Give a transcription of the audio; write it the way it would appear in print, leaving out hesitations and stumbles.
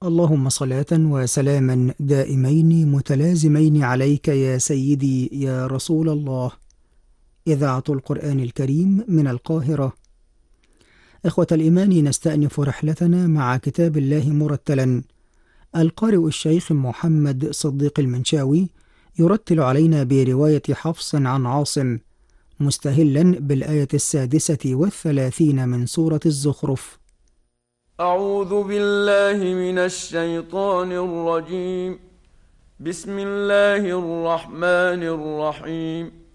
اللهم صلاة وسلاما دائمين متلازمين عليك يا سيدي يا رسول الله. إذاعة القرآن الكريم من القاهرة. إخوة الإيمان، نستأنف رحلتنا مع كتاب الله مرتلا. القارئ الشيخ محمد صديق المنشاوي يرتل علينا برواية حفص عن عاصم، مستهلا بالآية 36 من سورة الزخرف. أعوذ بالله من الشيطان الرجيم. بسم الله الرحمن الرحيم.